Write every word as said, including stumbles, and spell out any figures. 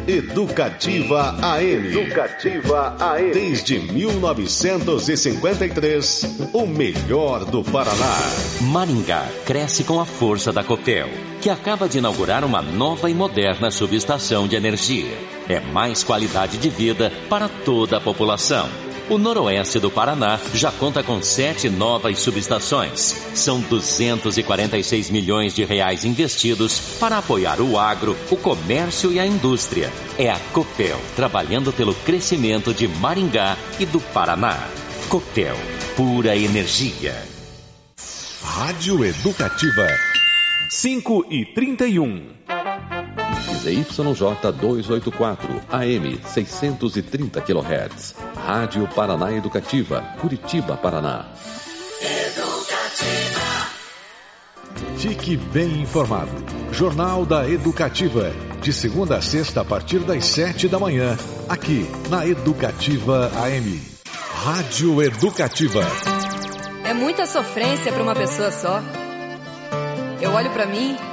Educativa A M. Educativa A M. Desde mil novecentos e cinquenta e três, o melhor do Paraná. Maringá cresce com a força da Copel, que acaba de inaugurar uma nova e moderna subestação de energia. É mais qualidade de vida para toda a população. O noroeste do Paraná já conta com sete novas subestações. São duzentos e quarenta e seis milhões de reais investidos para apoiar o agro, o comércio e a indústria. É a Copel, trabalhando pelo crescimento de Maringá e do Paraná. Copel, pura energia. Rádio Educativa. cinco e trinta e um. Z Y J duzentos e oitenta e quatro, A M seiscentos e trinta quilohertz. Rádio Paraná Educativa, Curitiba, Paraná. Educativa. Fique bem informado. Jornal da Educativa. De segunda a sexta, a partir das sete da manhã. Aqui, na Educativa A M. Rádio Educativa. É muita sofrência para uma pessoa só. Eu olho para mim